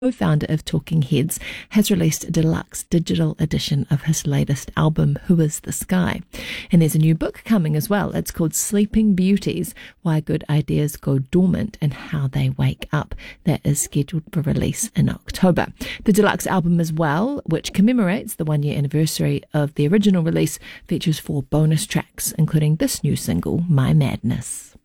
co-founder of Talking Heads, has released a deluxe digital edition of his latest album, Who Is This Guy? And there's a new book coming as well. It's called Sleeping Beauties, Why Good Ideas Go Dormant and How They Wake Up. That is scheduled for release in October. The deluxe album as well, which commemorates the 1-year anniversary of the original release, features 4 bonus tracks, including this new single, My Madness.